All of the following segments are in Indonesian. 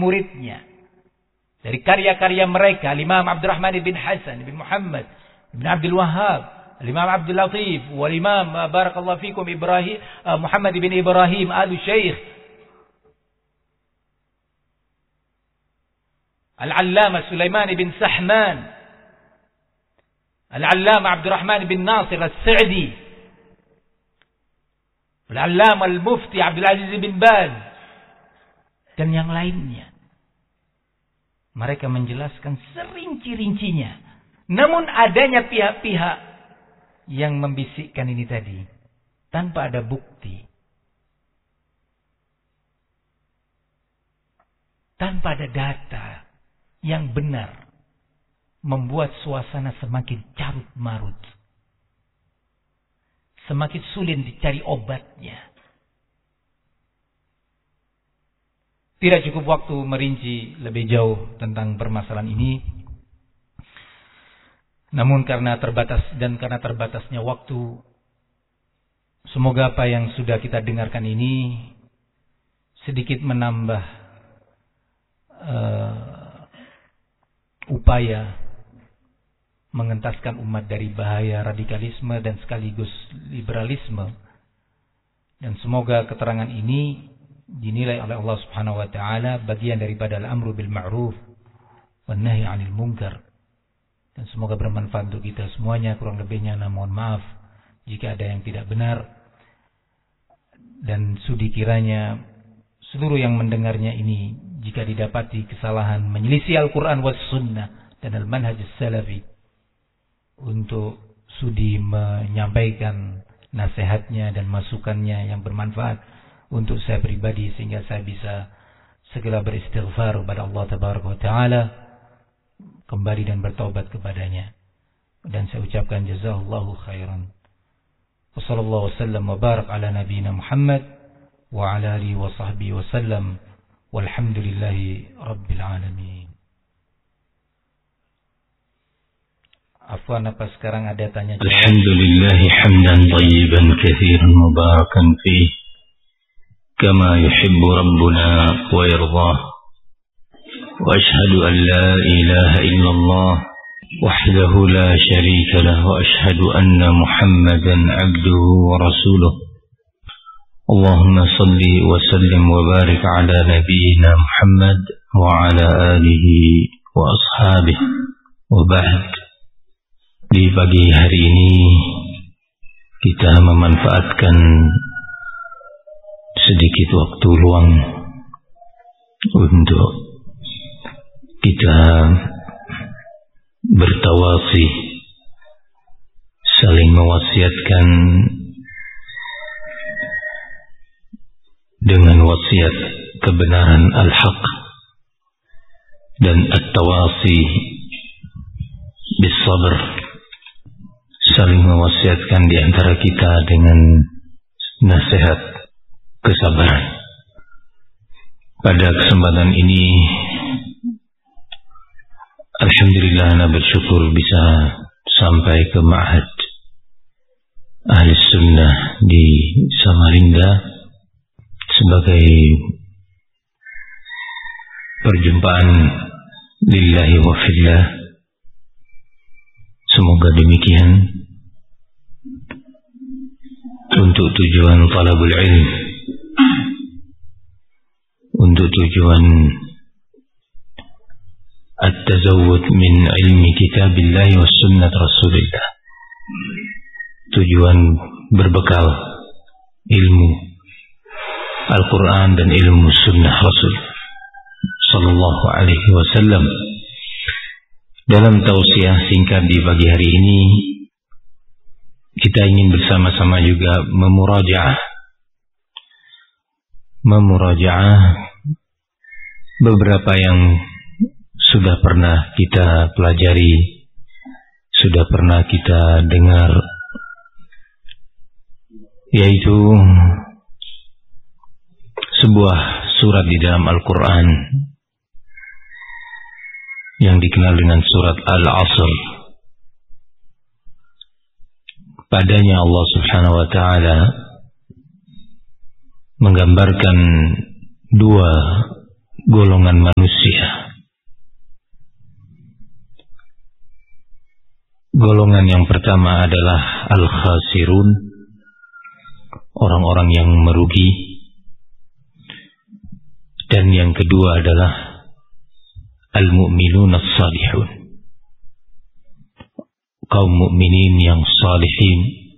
muridnya. Dari karya-karya mereka, Imam Abdurrahman bin Hasan bin Muhammad bin Abdul Wahhab, Imam Abdul Latif, wal Imam barakallahu fikum Muhammad bin Ibrahim al-Syekh, Al-Allamah Sulaiman bin Sahman, Al-Allamah Abdurrahman bin Nasir As-Sa'di, Al-Allamah Al-Mufti Abdul Aziz bin Baz, dan yang lainnya. Mereka menjelaskan serinci-rincinya. Namun adanya pihak-pihak yang membisikkan ini tadi tanpa ada bukti, tanpa ada data yang benar, membuat suasana semakin carut marut, semakin sulit dicari obatnya. Tidak cukup waktu merinci lebih jauh tentang permasalahan ini. Namun karena terbatasnya waktu, semoga apa yang sudah kita dengarkan ini sedikit menambah upaya mengentaskan umat dari bahaya radikalisme dan sekaligus liberalisme. Dan semoga keterangan ini dinilai oleh Allah Subhanahu wa taala bagian daripada al-amru bil ma'ruf wan nahi 'anil munkar, dan semoga bermanfaat untuk kita semuanya. Kurang lebihnya mohon maaf jika ada yang tidak benar, dan sudi kiranya seluruh yang mendengarnya ini jika didapati kesalahan menyelisih Al-Qur'an was sunnah dan al-manhaj salafi, untuk sudi menyampaikan nasihatnya dan masukannya yang bermanfaat untuk saya pribadi, sehingga saya bisa segera beristighfar kepada Allah Tabaraka wa Ta'ala, kembali dan bertaubat kepadanya. Dan saya ucapkan jazakallahu khairan. Wassallallahu wasallam wa barak ala nabiyyina Muhammad wa ala alihi wa sahbihi wasallam, walhamdulillahi rabbil alamin. Afwan, apa sekarang ada tanya jawab? Alhamdulillahi hamdan thayyiban katsiran mubarakan fihi كما يحب ربنا ويرضاه وأشهد أن لا إله إلا الله وحده لا شريك له وأشهد أن محمدا عبده ورسوله اللهم صل وسلم وبارك على نبينا محمد وعلى آله وأصحابه وبعد. Di pagi hari ini kita memanfaatkan sedikit waktu luang untuk kita bertawasi, saling mewasiatkan dengan wasiat kebenaran al-haq, dan at-tawasi bis-sabr, saling mewasiatkan di antara kita dengan nasihat kesabaran. Pada kesempatan ini alhamdulillah ana bersyukur bisa sampai ke Ma'had Ahli Sunnah di Samarinda sebagai perjumpaan lillahi wa fillah. Semoga demikian untuk tujuan talabul ilm, untuk tujuan at-tazawwud min ilmi kitabillah wa sunnat rasulillah, tujuan berbekal ilmu Al-Quran dan ilmu sunnah Rasul sallallahu alaihi wasallam. Dalam tausiah singkat di pagi hari ini, kita ingin bersama-sama juga memurajaah beberapa yang sudah pernah kita pelajari, sudah pernah kita dengar, yaitu sebuah surat di dalam Al-Quran yang dikenal dengan surat Al-Asr. Padanya Allah Subhanahu wa ta'ala menggambarkan dua golongan manusia. Golongan yang pertama adalah al-khasirun, orang-orang yang merugi. Dan yang kedua adalah al-mu'minun as-salihun, kaum mukminin yang salihin.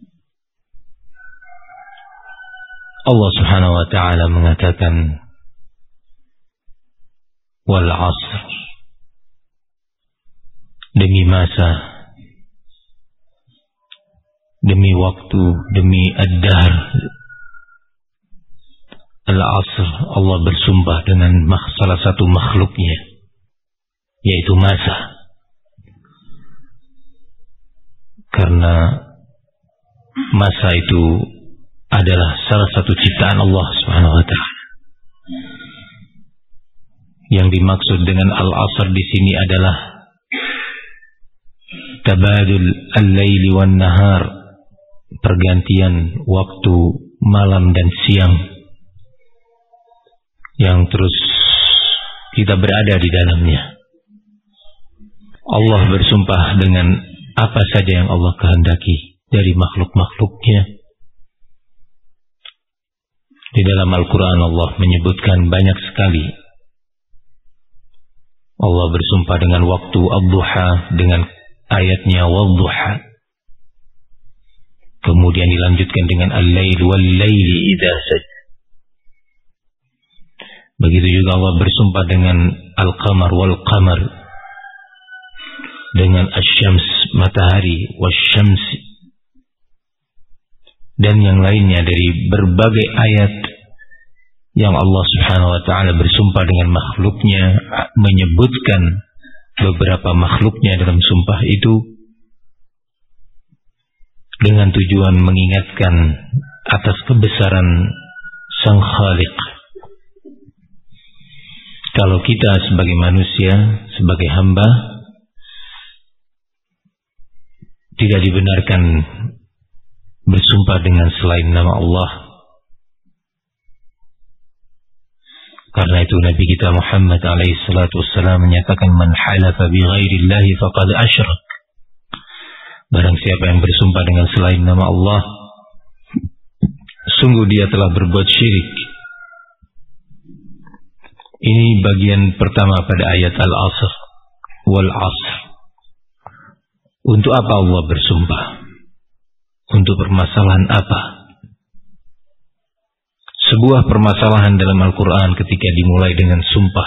Allah Subhanahu wa ta'ala mengatakan wal 'asr, demi masa, demi waktu, demi ad-dahr. Al-'asr, Allah bersumpah dengan salah satu makhluknya, yaitu masa. Karena masa itu adalah salah satu ciptaan Allah Subhanahu wa ta'ala. Yang dimaksud dengan al-'asr di sini adalah tabadul al-laili wan nahar, pergantian waktu malam dan siang yang terus kita berada di dalamnya. Allah bersumpah dengan apa saja yang Allah kehendaki dari makhluk-makhluknya. Di dalam Al-Quran Allah menyebutkan banyak sekali. Allah bersumpah dengan waktu ad-duha, dengan ayatnya wad-duha. Kemudian dilanjutkan dengan al-lail wal-laili idza sajada. Begitu juga Allah bersumpah dengan al-qamar wal-qamar, dengan asy-syams, matahari, wasyamsi, dan yang lainnya dari berbagai ayat yang Allah Subhanahu wa ta'ala bersumpah dengan makhluknya, menyebutkan beberapa makhluknya dalam sumpah itu dengan tujuan mengingatkan atas kebesaran Sang Khaliq. Kalau kita sebagai manusia, sebagai hamba, tidak dibenarkan bersumpah dengan selain nama Allah. Karena itu Nabi kita Muhammad alaihi salatu wassalam menyatakan man halafa bi ghairillahi faqad asyrak. Barang siapa yang bersumpah dengan selain nama Allah, sungguh dia telah berbuat syirik. Ini bagian pertama pada ayat al-'asr wal 'asr. Untuk apa Allah bersumpah? Untuk permasalahan apa? Sebuah permasalahan dalam Al-Quran ketika dimulai dengan sumpah,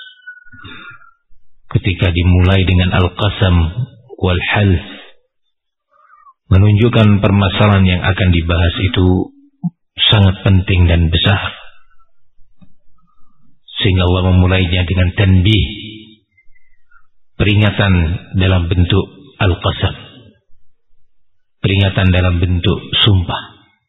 ketika dimulai dengan al-qasam wal half, menunjukkan permasalahan yang akan dibahas itu sangat penting dan besar. Sehingga Allah memulainya dengan tanbih, peringatan dalam bentuk al-qasam, peringatan dalam bentuk sumpah.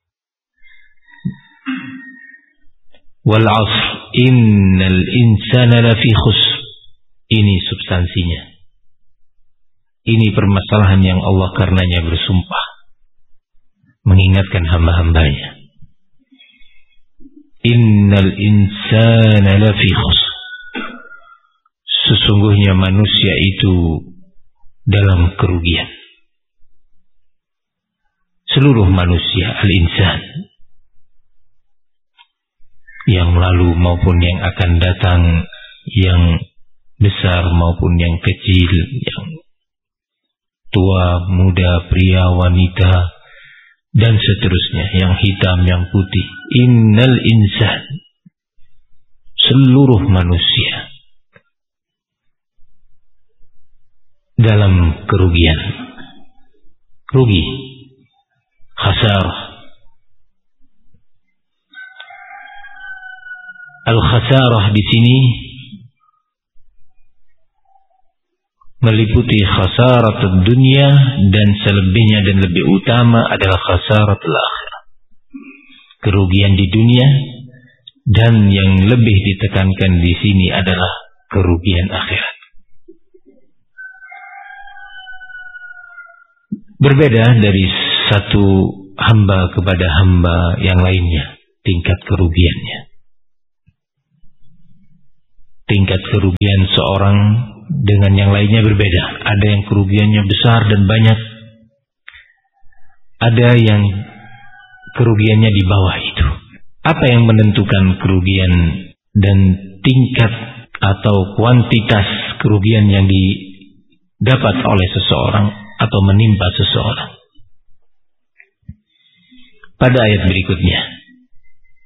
Wal 'asr innal insana lafi khusr. Ini substansinya. Ini permasalahan yang Allah karenanya bersumpah, mengingatkan hamba-hambanya. Innal insana lafi khusr. Sesungguhnya manusia itu dalam kerugian. Seluruh manusia, al-insan, yang lalu maupun yang akan datang, yang besar maupun yang kecil, yang tua, muda, pria, wanita, dan seterusnya, yang hitam, yang putih. Innal insan, seluruh manusia dalam kerugian, rugi, khasarah. Al-khasarah di sini meliputi khasaratul dunia, dan selebihnya dan lebih utama adalah khasaratul akhirah, kerugian di dunia, dan yang lebih ditekankan di sini adalah kerugian akhirat. Berbeda dari satu hamba kepada hamba yang lainnya tingkat kerugiannya. tingkat kerugian seorang dengan yang lainnya berbeda. Ada yang kerugiannya besar dan banyak, ada yang kerugiannya di bawah itu. Apa yang menentukan kerugian dan tingkat atau kuantitas kerugian yang didapat oleh seseorang atau menimpa seseorang? Pada ayat berikutnya,